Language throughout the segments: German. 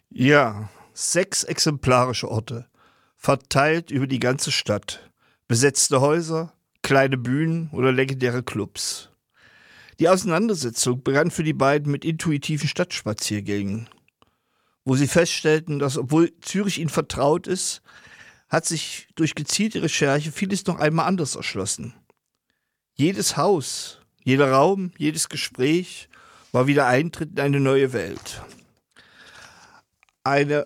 Ja, 6 exemplarische Orte, verteilt über die ganze Stadt. Besetzte Häuser, kleine Bühnen oder legendäre Clubs. Die Auseinandersetzung begann für die beiden mit intuitiven Stadtspaziergängen, wo sie feststellten, dass, obwohl Zürich ihnen vertraut ist, hat sich durch gezielte Recherche vieles noch einmal anders erschlossen. Jedes Haus, jeder Raum, jedes Gespräch war wieder Eintritt in eine neue Welt. Eine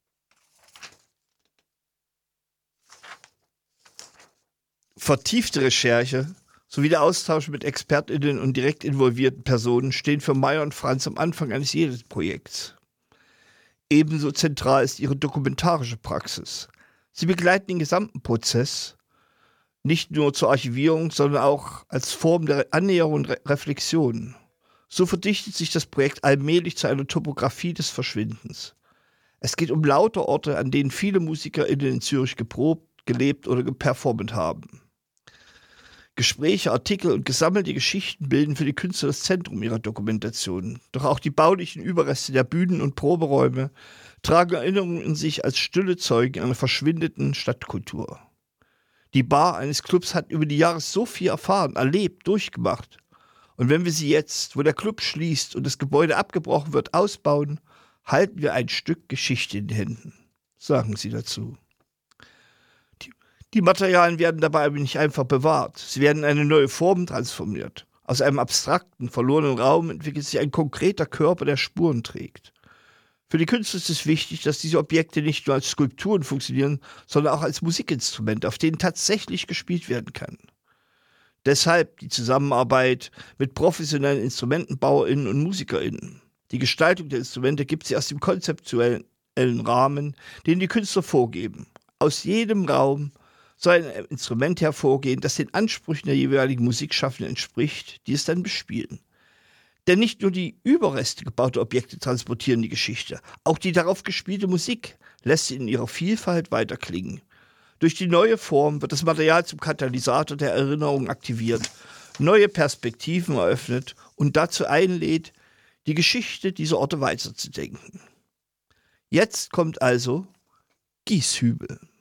vertiefte Recherche sowie der Austausch mit ExpertInnen und direkt involvierten Personen stehen für Meyer und Franz am Anfang eines jeden Projekts. Ebenso zentral ist ihre dokumentarische Praxis. Sie begleiten den gesamten Prozess, nicht nur zur Archivierung, sondern auch als Form der Annäherung und Reflexion. So verdichtet sich das Projekt allmählich zu einer Topographie des Verschwindens. Es geht um lauter Orte, an denen viele MusikerInnen in Zürich geprobt, gelebt oder geperformt haben. Gespräche, Artikel und gesammelte Geschichten bilden für die Künstler das Zentrum ihrer Dokumentation. Doch auch die baulichen Überreste der Bühnen und Proberäume tragen Erinnerungen in sich als stille Zeugen einer verschwindenden Stadtkultur. Die Bar eines Clubs hat über die Jahre so viel erfahren, erlebt, durchgemacht. Und wenn wir sie jetzt, wo der Club schließt und das Gebäude abgebrochen wird, ausbauen, halten wir ein Stück Geschichte in den Händen, sagen sie dazu. Die Materialien werden dabei aber nicht einfach bewahrt. Sie werden in eine neue Form transformiert. Aus einem abstrakten, verlorenen Raum entwickelt sich ein konkreter Körper, der Spuren trägt. Für die Künstler ist es wichtig, dass diese Objekte nicht nur als Skulpturen funktionieren, sondern auch als Musikinstrumente, auf denen tatsächlich gespielt werden kann. Deshalb die Zusammenarbeit mit professionellen InstrumentenbauerInnen und MusikerInnen. Die Gestaltung der Instrumente gibt sie aus dem konzeptuellen Rahmen, den die Künstler vorgeben. Aus jedem Raum soll ein Instrument hervorgehen, das den Ansprüchen der jeweiligen Musikschaffenden entspricht, die es dann bespielen. Denn nicht nur die Überreste gebauter Objekte transportieren die Geschichte, auch die darauf gespielte Musik lässt sie in ihrer Vielfalt weiterklingen. Durch die neue Form wird das Material zum Katalysator der Erinnerung aktiviert, neue Perspektiven eröffnet und dazu einlädt, die Geschichte dieser Orte weiterzudenken. Jetzt kommt also Gieshübel.